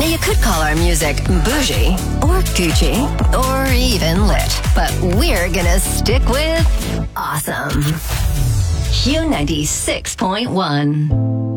You could call our music bougie, or Gucci, or even lit. But we're gonna stick with awesome. Q96.1.